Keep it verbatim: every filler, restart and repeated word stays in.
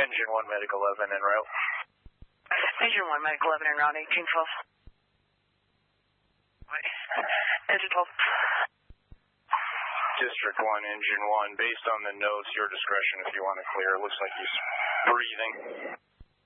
Engine one, Medic eleven, en route. Engine one, Medic eleven, en route, eighteen twelve. Wait. Engine twelve. District one, Engine one, based on the notes, your discretion if you want to clear. It looks like he's breathing.